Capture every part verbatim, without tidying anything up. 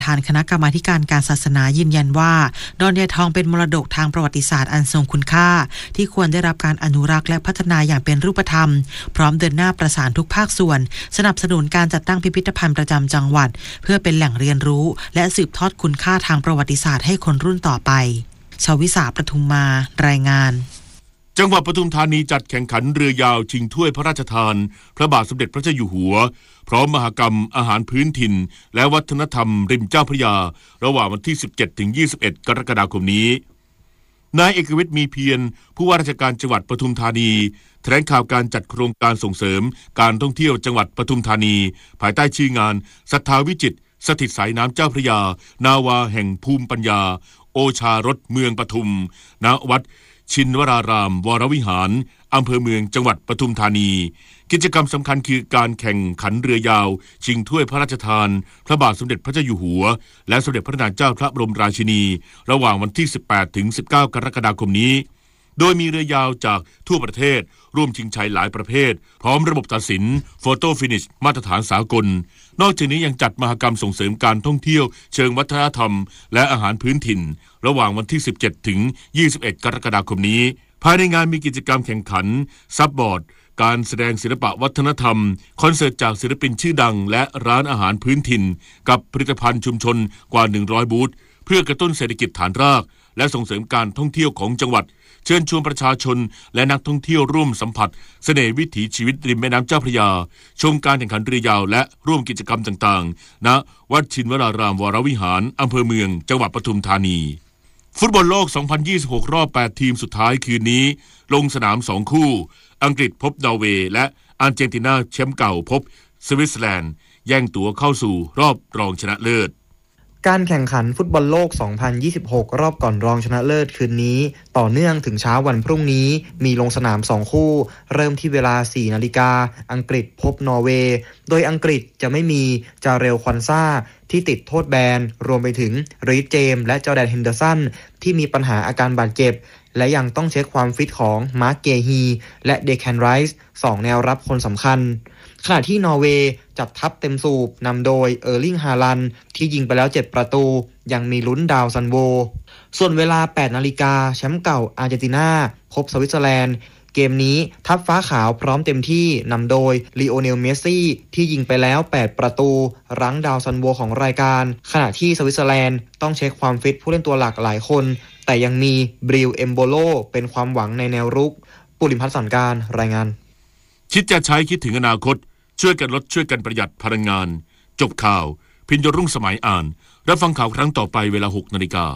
ทานคณะกรรมาธิการการศาสนายืนยันว่าดอนยายทองเป็นมรดกทางประวัติศาสตร์อันทรงคุณค่าที่ควรได้รับการอนุรักษ์และพัฒนาอย่างเป็นรูปธรรมพร้อมเดินหน้าประสานทุกภาคส่วนสนับสนุนการจัดตั้งพิพิธภัณฑ์ประจำจังหวัดเพื่อเป็นแหล่งเรียนรู้และสืบทอดคุณค่าทางประวัติศาสตร์ให้คนรุ่นต่อไปชวิสาปทุมมารายงานจังหวัดปทุมธานีจัดแข่งขันเรือยาวชิงถ้วยพระราชทานพระบาทสมเด็จพระเจ้าอยู่หัวพร้อมมหกรรมอาหารพื้นถิ่นและวัฒนธรรมริมเจ้าพระยาระหว่างวันที่สิบเจ็ดถึงยี่สิบเอ็ดกรกฎาคมนี้นายเอกวิทย์มีเพียรผู้ว่าราชการจังหวัดปทุมธานีแถลงข่าวการจัดโครงการส่งเสริมการท่องเที่ยวจังหวัดปทุมธานีภายใต้ชื่องานศรัทธาวิจิตรสถิตสายน้ำเจ้าพระยานาวาแห่งภูมิปัญญาโอชารสเมืองปทุมณวัดชินวรารามวรวิหารอำเภอเมืองจังหวัดปทุมธานีกิจกรรมสำคัญคือการแข่งขันเรือยาวชิงถ้วยพระราชทานพระบาทสมเด็จพระเจ้าอยู่หัวและสมเด็จพระนางเจ้าพระบรมราชินีระหว่างวันที่สิบแปดถึงสิบเก้ากรกฎาคมนี้โดยมีเรือยาวจากทั่วประเทศร่วมชิงชัยหลายประเภทพร้อมระบบตัดสินโฟโต้ฟินิชมาตรฐานสากลนอกจากนี้ยังจัดมหกรรมส่งเสริมการท่องเที่ยวเชิงวัฒนธรรมและอาหารพื้นถิ่นระหว่างวันที่สิบเจ็ดถึงยี่สิบเอ็ดกรกฎาคมนี้ภายในงานมีกิจกรรมแข่งขันซับบอร์ดการแสดงศิลปะวัฒนธรรมคอนเสิร์ตจากศิลปินชื่อดังและร้านอาหารพื้นถิ่นกับผลิตภัณฑ์ชุมชนกว่าหนึ่งร้อยบูธเพื่อกระตุ้นเศรษฐกิจฐานรากและส่งเสริมการท่องเที่ยวของจังหวัดเชิญชวนประชาชนและนักท่องเที่ยวร่วมสัมผัสเสน่ห์วิถีชีวิตริมแม่น้ำเจ้าพระยาชมการแข่งขันเรือยาวและร่วมกิจกรรมต่างๆณวัดชินวรารามวรวิหารอำเภอเมืองจังหวัดปทุมธานีฟุตบอลโลกสองพันยี่สิบหกรอบแปดทีมสุดท้ายคืนนี้ลงสนามสองคู่อังกฤษพบนอร์เวย์และอาร์เจนตินาแชมป์เก่าพบสวิตเซอร์แลนด์แย่งตั๋วเข้าสู่รอบรองชนะเลิศการแข่งขันฟุตบอลโลกสองพันยี่สิบหกรอบก่อนรองชนะเลิศคืนนี้ต่อเนื่องถึงเช้าวันพรุ่งนี้มีลงสนามสองคู่เริ่มที่เวลา สี่นาฬิกาอังกฤษพบนอร์เวย์โดยอังกฤษจะไม่มีจาเรลควันซ่าที่ติดโทษแบนรวมไปถึงรีดเจมส์และจอร์แดนเฮนเดอร์สันที่มีปัญหาอาการบาดเจ็บและยังต้องเช็คความฟิตของมาร์คเกฮีและเดแคนไรส์สองแนวรับคนสำคัญขณะที่นอร์เวย์จัดทัพเต็มสูบนำโดยเออร์ลิงฮาลันด์ที่ยิงไปแล้วเจ็ดประตูยังมีลุ้นดาวซันโวส่วนเวลา แปดนาฬิกาแชมป์เก่าอาร์เจนตินาพบสวิตเซอร์แลนด์เกมนี้ทัพฟ้าขาวพร้อมเต็มที่นำโดยลีโอเนลเมสซี่ที่ยิงไปแล้วแปดประตูรั้งดาวซันโวของรายการขณะที่สวิตเซอร์แลนด์ต้องเช็คความฟิตผู้เล่นตัวหลักหลายคนแต่ยังมีบริลเอมโบโลเป็นความหวังในแนวรุกปุริพัฒน์สันการรายงานคิดจะใช้คิดถึงอนาคตช่วยกันลดช่วยกันประหยัดพลังงานจบข่าวพิญญรุ่งสมัยอ่านรับฟังข่าวครั้งต่อไปเวลา หกนาฬิกา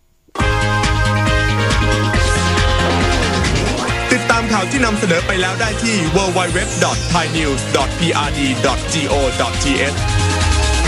ติดตามข่าวที่นำเสนอไปแล้วได้ที่ ดับเบิลยู ดับเบิลยู ดับเบิลยู ดอท ไทยนิวส์ ดอท พี อาร์ ดี ดอท จี โอ ดอท ที เอช